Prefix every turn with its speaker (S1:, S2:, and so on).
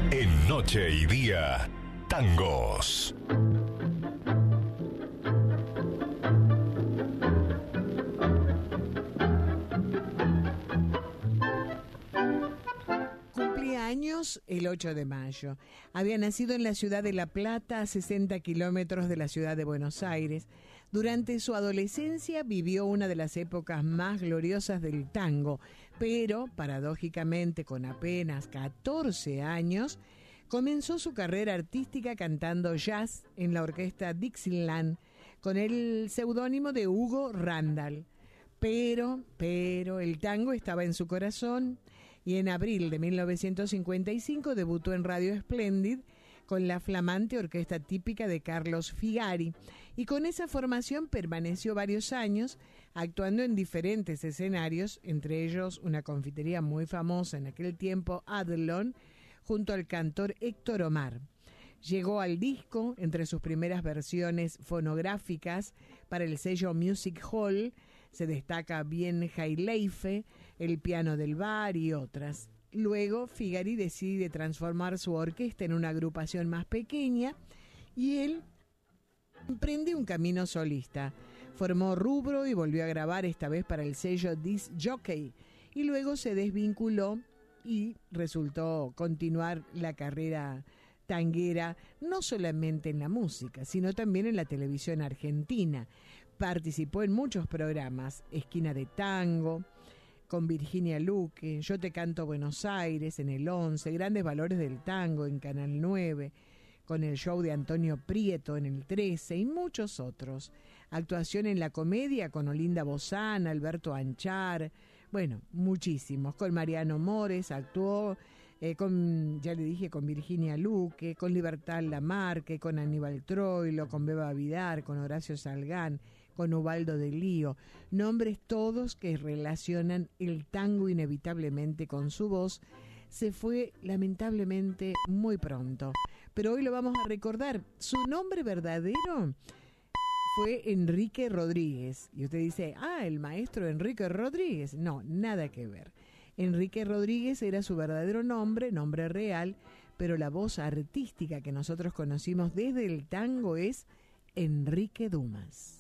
S1: En Noche y Día, tangos.
S2: Años el 8 de mayo. Había nacido en la ciudad de La Plata, a 60 kilómetros de la ciudad de Buenos Aires. Durante su adolescencia vivió una de las épocas más gloriosas del tango, pero, paradójicamente, con apenas 14 años, comenzó su carrera artística cantando jazz en la orquesta Dixieland con el seudónimo de Hugo Randall. Pero el tango estaba en su corazón y en abril de 1955 debutó en Radio Splendid con la flamante orquesta típica de Carlos Figari, y con esa formación permaneció varios años actuando en diferentes escenarios, entre ellos una confitería muy famosa en aquel tiempo, Adlon, junto al cantor Héctor Omar. Llegó al disco entre sus primeras versiones fonográficas para el sello Music Hall. Se destaca Bien Jaileife, El piano del bar y otras. Luego Figari decide transformar su orquesta en una agrupación más pequeña y él emprende un camino solista. Formó Rubro y volvió a grabar, esta vez para el sello Disc Jockey, y luego se desvinculó y resultó continuar la carrera tanguera, no solamente en la música, sino también en la televisión argentina. Participó en muchos programas: Esquina de Tango, con Virginia Luque, Yo te canto Buenos Aires en el 11, Grandes Valores del Tango en Canal 9, con el show de Antonio Prieto en el 13 y muchos otros. Actuación en la comedia con Olinda Bozán, Alberto Anchar, bueno, muchísimos. Con Mariano Mores actuó, ya le dije, con Virginia Luque, con Libertad Lamarque, con Aníbal Troilo, con Beba Vidar, con Horacio Salgán, con Ubaldo de Lío, nombres todos que relacionan el tango inevitablemente con su voz. Se fue lamentablemente muy pronto, pero hoy lo vamos a recordar. Su nombre verdadero fue Enrique Rodríguez. Y usted dice, el maestro Enrique Rodríguez. No, nada que ver. Enrique Rodríguez era su verdadero nombre real, pero la voz artística que nosotros conocimos desde el tango es Enrique Dumas.